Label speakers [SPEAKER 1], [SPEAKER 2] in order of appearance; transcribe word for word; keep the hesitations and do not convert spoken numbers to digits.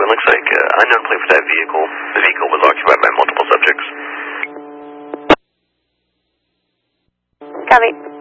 [SPEAKER 1] looks like uh, unknown plate for that vehicle. The vehicle was occupied by multiple subjects.
[SPEAKER 2] Copy.